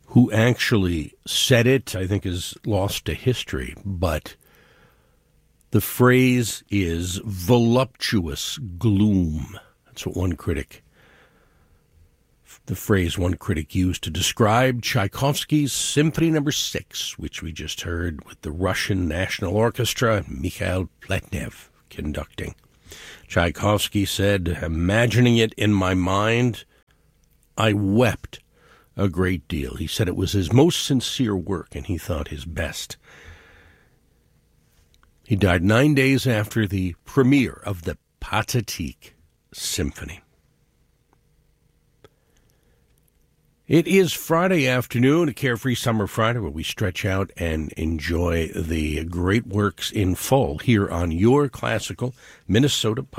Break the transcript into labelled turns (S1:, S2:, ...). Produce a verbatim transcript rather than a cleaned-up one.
S1: Who actually said it, I think, is lost to history, but the phrase is voluptuous gloom. That's what one critic, the phrase one critic used to describe Tchaikovsky's Symphony Number Six, which we just heard with the Russian National Orchestra and Mikhail Pletnev conducting. Tchaikovsky said, imagining it in my mind, I wept a great deal. He said it was his most sincere work, and he thought his best. He died nine days after the premiere of the Pathetique Symphony. It is Friday afternoon, a carefree summer Friday, where we stretch out and enjoy the great works in full here on your classical Minnesota